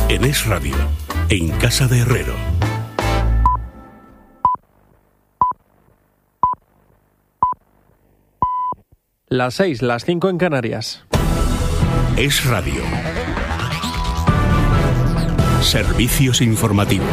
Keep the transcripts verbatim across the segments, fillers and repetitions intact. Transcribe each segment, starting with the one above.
En Es Radio, en Casa de Herrero. Las seis, las cinco en Canarias. Es Radio. Servicios informativos.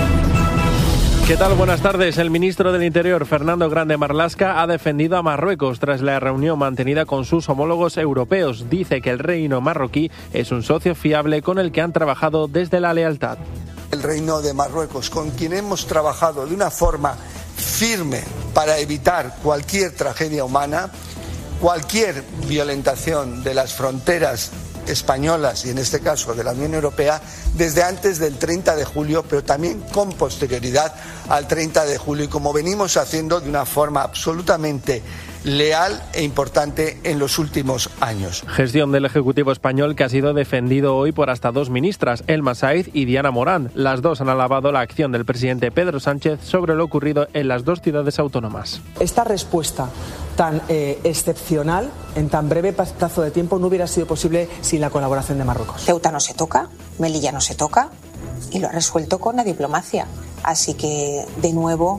¿Qué tal? Buenas tardes. El ministro del Interior, Fernando Grande Marlaska, ha defendido a Marruecos tras la reunión mantenida con sus homólogos europeos. Dice que el reino marroquí es un socio fiable con el que han trabajado desde la lealtad. El reino de Marruecos, con quien hemos trabajado de una forma firme para evitar cualquier tragedia humana, cualquier violentación de las fronteras españolas y en este caso de la Unión Europea desde antes del treinta de julio, pero también con posterioridad al treinta de julio y como venimos haciendo de una forma absolutamente leal e importante en los últimos años. Gestión del Ejecutivo español que ha sido defendido hoy por hasta dos ministras, Elma Saíz y Diana Morán. Las dos han alabado la acción del presidente Pedro Sánchez sobre lo ocurrido en las dos ciudades autónomas. Esta respuesta tan eh, excepcional en tan breve plazo de tiempo no hubiera sido posible sin la colaboración de Marruecos. Ceuta no se toca, Melilla no se toca y lo ha resuelto con la diplomacia. Así que, de nuevo,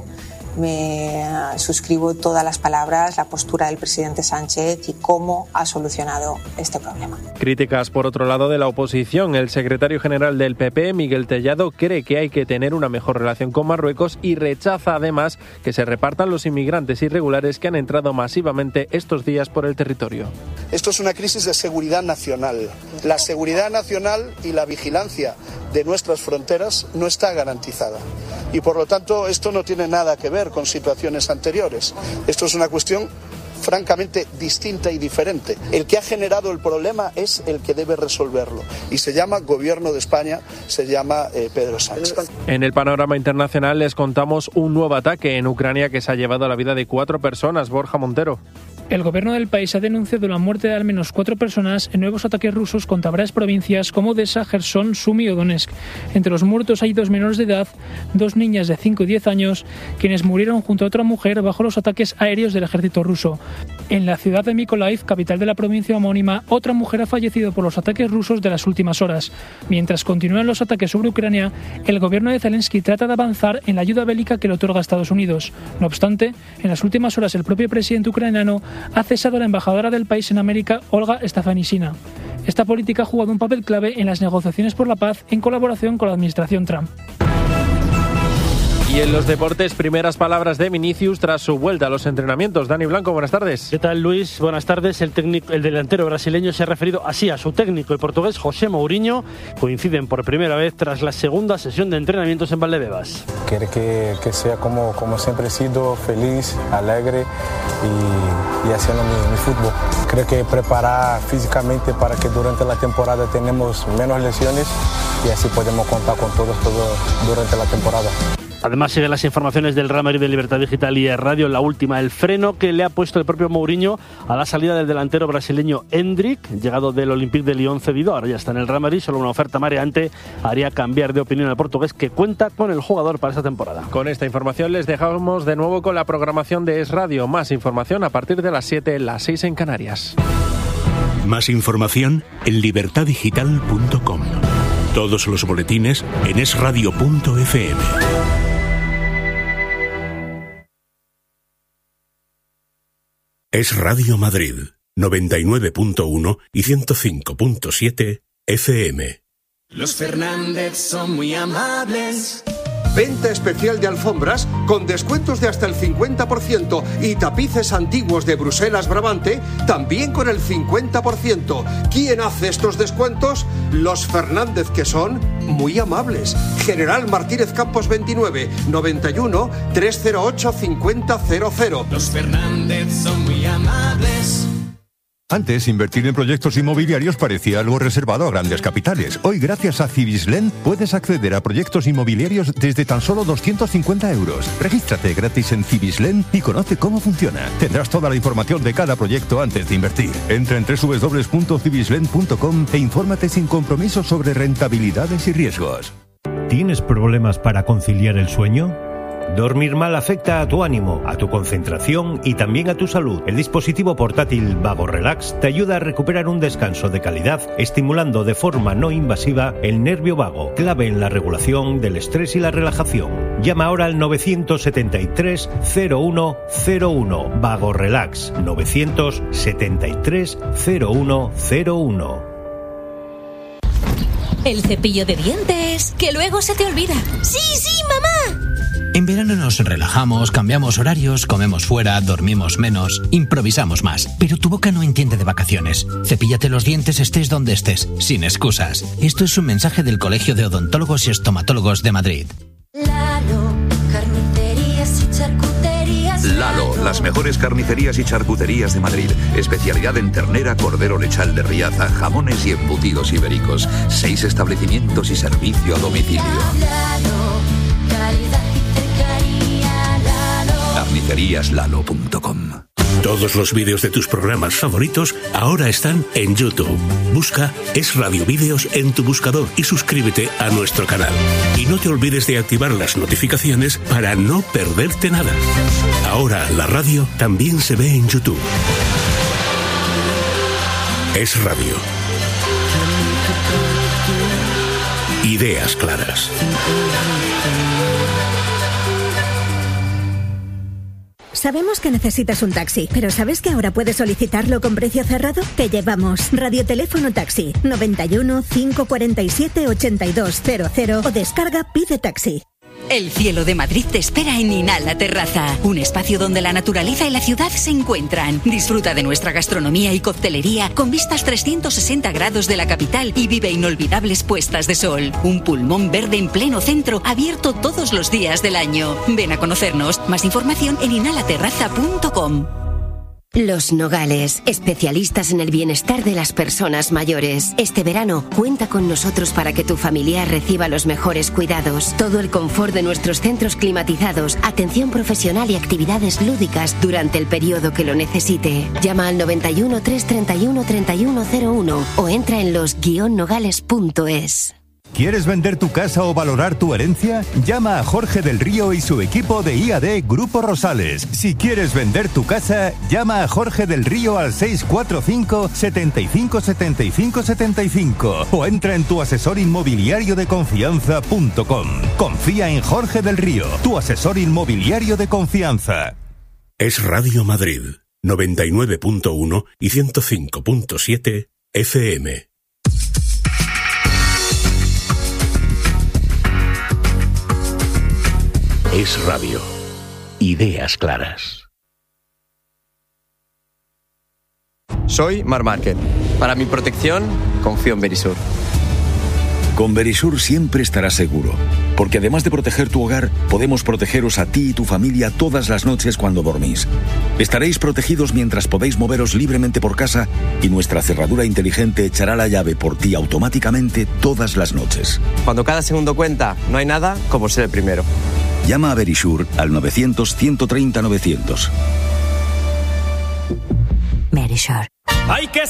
me suscribo todas las palabras, la postura del presidente Sánchez y cómo ha solucionado este problema. Críticas, por otro lado, de la oposición. El secretario general del P P, Miguel Tellado, cree que hay que tener una mejor relación con Marruecos y rechaza además que se repartan los inmigrantes irregulares que han entrado masivamente estos días por el territorio. Esto es una crisis de seguridad nacional. La seguridad nacional y la vigilancia de nuestras fronteras no está garantizada. Y por lo tanto esto no tiene nada que ver con situaciones anteriores. Esto es una cuestión francamente distinta y diferente. El que ha generado el problema es el que debe resolverlo. Y se llama Gobierno de España, se llama eh, Pedro Sánchez. En el panorama internacional les contamos un nuevo ataque en Ucrania que se ha llevado la vida de cuatro personas. Borja Montero. El gobierno del país ha denunciado la muerte de al menos cuatro personas en nuevos ataques rusos contra varias provincias como Odessa, Gerson, Sumi o Donetsk. Entre los muertos hay dos menores de edad, dos niñas de cinco y diez años, quienes murieron junto a otra mujer bajo los ataques aéreos del ejército ruso. En la ciudad de Mykolaiv, capital de la provincia homónima, otra mujer ha fallecido por los ataques rusos de las últimas horas. Mientras continúan los ataques sobre Ucrania, el gobierno de Zelensky trata de avanzar en la ayuda bélica que le otorga Estados Unidos. No obstante, en las últimas horas el propio presidente ucraniano ha cesado a la embajadora del país en América, Olga Stefanishyna. Esta política ha jugado un papel clave en las negociaciones por la paz en colaboración con la administración Trump. Y en los deportes, primeras palabras de Vinicius tras su vuelta a los entrenamientos. Dani Blanco, buenas tardes. ¿Qué tal, Luis? Buenas tardes. El técnico, el delantero brasileño se ha referido así a su técnico y portugués José Mourinho. Coinciden por primera vez tras la segunda sesión de entrenamientos en Valdebebas. Quiere que, que sea como, como siempre he sido, feliz, alegre y, y haciendo mi, mi fútbol. Creo que preparar físicamente para que durante la temporada tenemos menos lesiones y así podemos contar con todos todo durante la temporada. Además, siguen las informaciones del Real Madrid de Libertad Digital y Radio. La última, el freno que le ha puesto el propio Mourinho a la salida del delantero brasileño Endrick, llegado del Olympique de Lyon cedido. Ahora ya está en el Real Madrid. Solo una oferta mareante haría cambiar de opinión al portugués, que cuenta con el jugador para esta temporada. Con esta información les dejamos de nuevo con la programación de Es Radio. Más información a partir de las siete, las seis en Canarias. Más información en libertad digital punto com. Todos los boletines en es radio punto efe eme. Es Radio Madrid, noventa y nueve punto uno y ciento cinco punto siete efe eme. Los Fernández son muy amables. Venta especial de alfombras con descuentos de hasta el cincuenta por ciento y tapices antiguos de Bruselas Brabante también con el cincuenta por ciento. ¿Quién hace estos descuentos? Los Fernández, que son muy amables. General Martínez Campos veintinueve, noventa y uno, trescientos ocho, cincuenta cero cero. Los Fernández son muy amables. Antes, invertir en proyectos inmobiliarios parecía algo reservado a grandes capitales. Hoy, gracias a Cibislen, puedes acceder a proyectos inmobiliarios desde tan solo doscientos cincuenta euros. Regístrate gratis en Cibislen y conoce cómo funciona. Tendrás toda la información de cada proyecto antes de invertir. Entra en doble u doble u doble u punto cibislen punto com e infórmate sin compromiso sobre rentabilidades y riesgos. ¿Tienes problemas para conciliar el sueño? Dormir mal afecta a tu ánimo, a tu concentración y también a tu salud. El dispositivo portátil Vago Relax te ayuda a recuperar un descanso de calidad, estimulando de forma no invasiva el nervio vago, clave en la regulación del estrés y la relajación. Llama ahora al nueve siete tres, cero uno cero uno. Vago Relax, nueve siete tres, cero uno cero uno. El cepillo de dientes, que luego se te olvida. ¡Sí, sí, mamá! En verano nos relajamos, cambiamos horarios, comemos fuera, dormimos menos, improvisamos más. Pero tu boca no entiende de vacaciones. Cepíllate los dientes estés donde estés, sin excusas. Esto es un mensaje del Colegio de Odontólogos y Estomatólogos de Madrid. Lalo, carnicerías y charcuterías. Lalo, las mejores carnicerías y charcuterías de Madrid. Especialidad en ternera, cordero lechal de Riaza, jamones y embutidos ibéricos. Seis establecimientos y servicio a domicilio. Lalo, calidad y cercanía. Lalo. carnicerías lalo punto com. Todos los vídeos de tus programas favoritos ahora están en YouTube. Busca Es Radio Vídeos en tu buscador y suscríbete a nuestro canal. Y no te olvides de activar las notificaciones para no perderte nada. Ahora la radio también se ve en YouTube. Es Radio. Ideas claras. Sabemos que necesitas un taxi, pero ¿sabes que ahora puedes solicitarlo con precio cerrado? Te llevamos Radioteléfono Taxi noventa y uno, cinco cuarenta y siete, ochenta y dos cero cero o descarga Pide Taxi. El cielo de Madrid te espera en Inhala Terraza, un espacio donde la naturaleza y la ciudad se encuentran. Disfruta de nuestra gastronomía y coctelería con vistas trescientos sesenta grados de la capital y vive inolvidables puestas de sol. Un pulmón verde en pleno centro, abierto todos los días del año. Ven a conocernos. Más información en inhala terraza punto com. Los Nogales, especialistas en el bienestar de las personas mayores. Este verano, cuenta con nosotros para que tu familiar reciba los mejores cuidados. Todo el confort de nuestros centros climatizados, atención profesional y actividades lúdicas durante el periodo que lo necesite. Llama al noventa y uno, trescientos treinta y uno, treinta y uno cero uno o entra en los guion nogales punto es. ¿Quieres vender tu casa o valorar tu herencia? Llama a Jorge del Río y su equipo de I A D Grupo Rosales. Si quieres vender tu casa, llama a Jorge del Río al seis cuatro cinco, setenta y cinco, setenta y cinco, setenta y cinco o entra en tu asesor inmobiliario de confianza punto com. Confía en Jorge del Río, tu asesor inmobiliario de confianza. Es Radio Madrid, noventa y nueve punto uno y ciento cinco punto siete F M. Es Radio. Ideas claras. Soy Mar Márquez. Para mi protección, confío en Verisur. Con Verisur siempre estarás seguro, porque además de proteger tu hogar, podemos protegeros a ti y tu familia todas las noches cuando dormís. Estaréis protegidos mientras podéis moveros libremente por casa y nuestra cerradura inteligente echará la llave por ti automáticamente todas las noches. Cuando cada segundo cuenta, no hay nada como ser el primero. Llama a Verisur al novecientos, ciento treinta, novecientos. Verisur. ¡Hay que